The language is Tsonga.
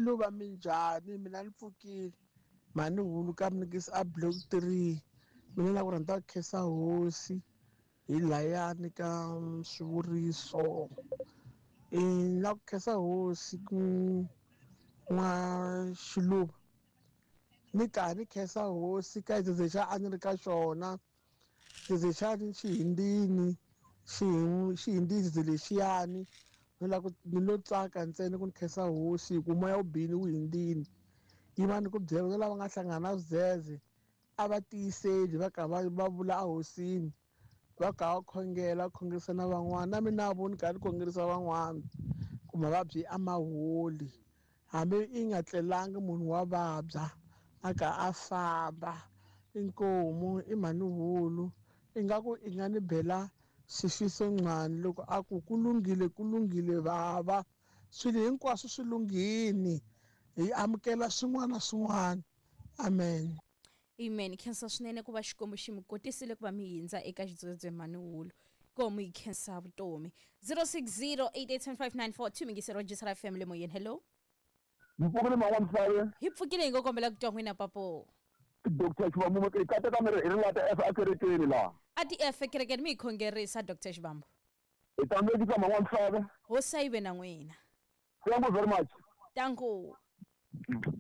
Luva minjhani mina ni pfukile mhani hulu ka minikisi a block 3 mina na ku rhandza ku khensa hosi hi layani ka swivuriso na ku khensa hosi ku n'wa Xiluva ni karhi ni khensa hosi ka xidzedze xa a ni ri ka xona xidzedze xa xihindini xihindi xidzedze lexiyani ni lava ku ni lo tsaka ntsena ku ni khensa hosi hi ku moya wu bihile wu hindzini yi va ni ku byela na lava nga hlangana na swidzedze a va tiyiseli va ka va vula a hosini va ka va khongerisa na van'wana na mina na voni karhi ni khongerisa van'wana ku mavabyi a ma holi hambi i nga tlelanga munhu wa vabya a ka a famba inkomu i mhani hulu ingaku i nga ni bela xifiso nqani loko a ku ku lunghile bava swilo hinkwaswo swi lunghini hi amukela swin'wana na swin'wana amen. Amen. Khensa swinene ku va Xikwembu xi mi kotisile ku va mi hindza eka xidzedze mhani hulu komu hi khensa vutomi 0608875942 mingisero Register FM le moyeni. Hello mpfukile man'wana msaye hi pfukile hi ngo kombela ku twa n'wina papo Dr. Shivambu ke kata ka mi ri lata F akerekeni la a ti F kerekeni mi hi khongerisa Dr. Shivambu hi tambekisa man'wana msaye hosi yi ve na n'wina. thank you very much Tango